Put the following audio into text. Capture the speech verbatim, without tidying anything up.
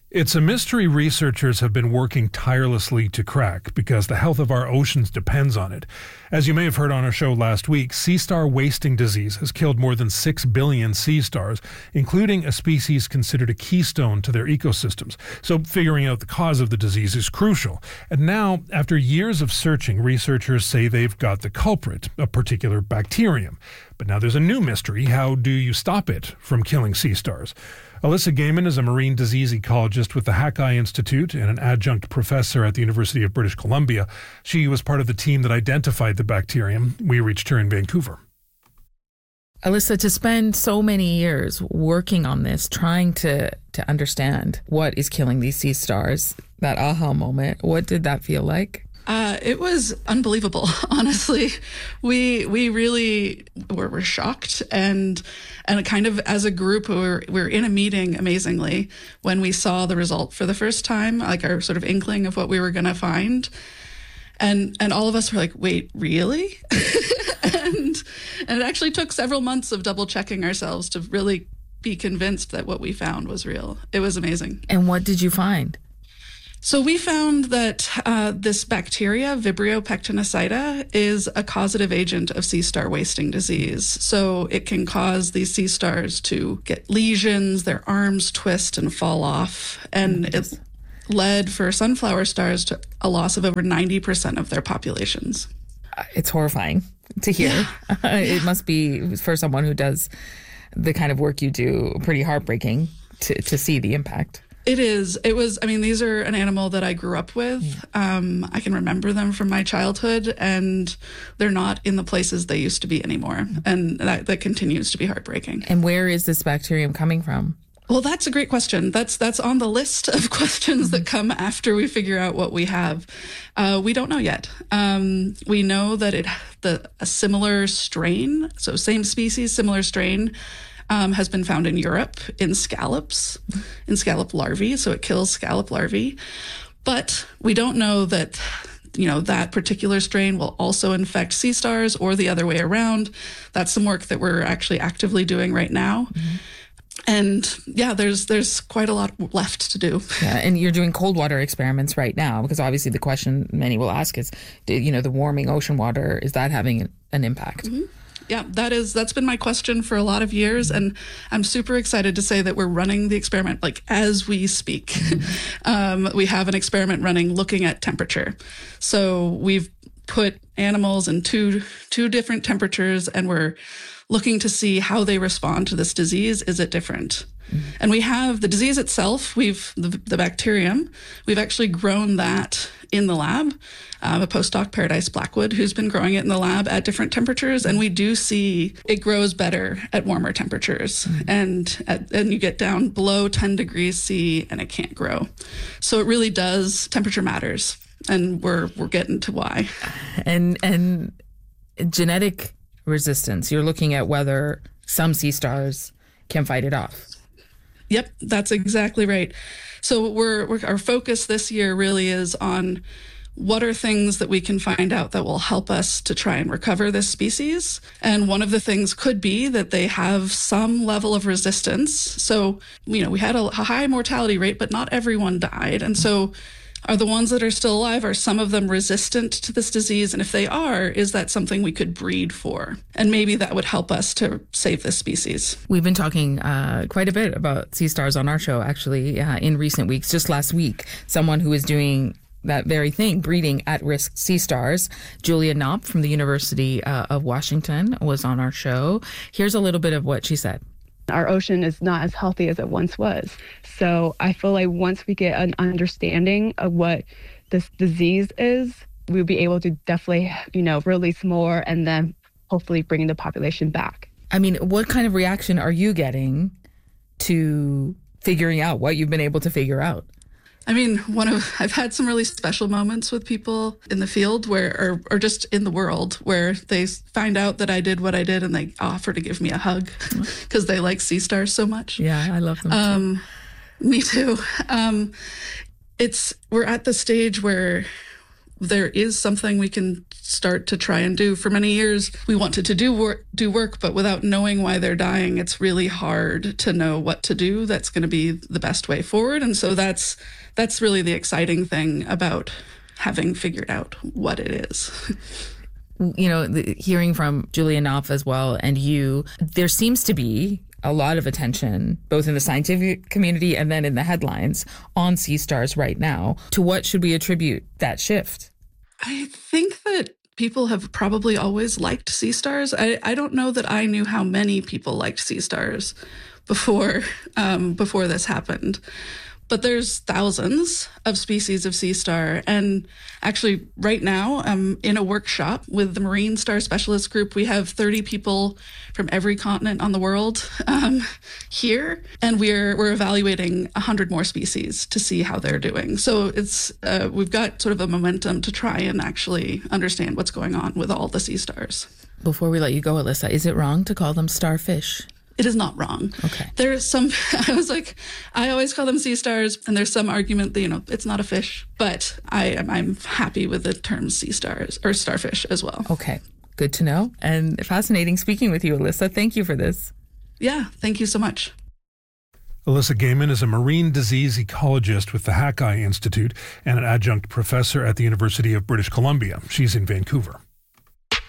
It's a mystery researchers have been working tirelessly to crack because the health of our oceans depends on it. As you may have heard on our show last week, sea star wasting disease has killed more than six billion sea stars, including a species considered a keystone to their ecosystems. So figuring out the cause of the disease is crucial. And now, after years of searching, researchers say they've got the culprit, a particular bacterium. But now there's a new mystery. How do you stop it from killing sea stars? Alyssa Gaiman is a marine disease ecologist with the Hackeye Institute and an adjunct professor at the University of British Columbia. She was part of the team that identified the bacterium. We reached her in Vancouver. Alyssa, to spend so many years working on this, trying to, to understand what is killing these sea stars, that aha moment, what did that feel like? Uh, it was unbelievable, honestly. We we really were, were shocked, and and kind of as a group, we were, we were in a meeting, amazingly, when we saw the result for the first time, like our sort of inkling of what we were going to find. And and all of us were like, wait, really? and and it actually took several months of double checking ourselves to really be convinced that what we found was real. It was amazing. And what did you find? So we found that uh, this bacteria, Vibrio pectinacida, is a causative agent of sea star wasting disease. So it can cause these sea stars to get lesions, their arms twist and fall off. And mm-hmm. it led for sunflower stars to a loss of over ninety percent of their populations. It's horrifying to hear. Yeah. It must be, for someone who does the kind of work you do, pretty heartbreaking to, to see the impact. It is. It was, I mean, these are an animal that I grew up with. Um, I can remember them from my childhood, and they're not in the places they used to be anymore. And that, that continues to be heartbreaking. And where is this bacterium coming from? Well, that's a great question. That's that's on the list of questions that come after we figure out what we have. Uh, we don't know yet. Um, we know that it the a similar strain, so same species, similar strain, Um, has been found in Europe in scallops, in scallop larvae, so it kills scallop larvae. But we don't know that, you know, that particular strain will also infect sea stars or the other way around. That's some work that we're actually actively doing right now. Mm-hmm. And yeah, there's there's quite a lot left to do. Yeah, and you're doing cold water experiments right now, because obviously the question many will ask is, you know, the warming ocean water, is that having an impact? Mm-hmm. Yeah, that is, that's been my question for a lot of years. And I'm super excited to say that we're running the experiment like as we speak. um, we have an experiment running looking at temperature. So we've put animals in two, two different temperatures, and we're looking to see how they respond to this disease. Is it different? Mm-hmm. And we have the disease itself, we've the, the bacterium, we've actually grown that in the lab. Um, a postdoc, Paradise Blackwood, who's been growing it in the lab at different temperatures, and we do see it grows better at warmer temperatures. Mm-hmm. And at, and you get down below ten degrees C, and it can't grow. So it really does. Temperature matters, and we're we're getting to why. And and genetic resistance. You're looking at whether some sea stars can fight it off. Yep, that's exactly right. So we're, we're our focus this year really is on what are things that we can find out that will help us to try and recover this species. And one of the things could be that they have some level of resistance. So, you know, we had a, a high mortality rate, but not everyone died. And so are the ones that are still alive, are some of them resistant to this disease? And if they are, is that something we could breed for? And maybe that would help us to save this species. We've been talking uh, quite a bit about sea stars on our show, actually, uh, in recent weeks. Just last week, someone who is doing that very thing, breeding at-risk sea stars, Julia Knopp from the University uh, of Washington, was on our show. Here's a little bit of what she said. Our ocean is not as healthy as it once was. So I feel like once we get an understanding of what this disease is, we'll be able to definitely, you know, release more and then hopefully bring the population back. I mean, what kind of reaction are you getting to figuring out what you've been able to figure out? I mean, one of I've had some really special moments with people in the field where, or, or just in the world, where they find out that I did what I did and they offer to give me a hug because they like sea stars so much. Yeah, I love them. Um, too. Me too. Um, it's we're at the stage where there is something we can start to try and do. For many years, we wanted to do work, do work, but without knowing why they're dying, it's really hard to know what to do that's going to be the best way forward. And so that's that's really the exciting thing about having figured out what it is. You know, the, hearing from Julia Knopf as well and you, there seems to be a lot of attention, both in the scientific community and then in the headlines, on sea stars right now. To what should we attribute that shift? I think that people have probably always liked sea stars. I, I don't know that I knew how many people liked sea stars before um, before this happened. But there's thousands of species of sea star. And actually, right now, I'm in a workshop with the Marine Star Specialist Group. We have thirty people from every continent on the world um, here. And we're we're evaluating one hundred more species to see how they're doing. So it's uh, we've got sort of a momentum to try and actually understand what's going on with all the sea stars. Before we let you go, Alyssa, is it wrong to call them starfish? It is not wrong. Okay. There's some, I was like, I always call them sea stars, and there's some argument that, you know, it's not a fish, but I am, I'm happy with the term sea stars or starfish as well. Okay. Good to know. And fascinating speaking with you, Alyssa. Thank you for this. Yeah. Thank you so much. Alyssa Gehman is a marine disease ecologist with the Hackeye Institute and an adjunct professor at the University of British Columbia. She's in Vancouver.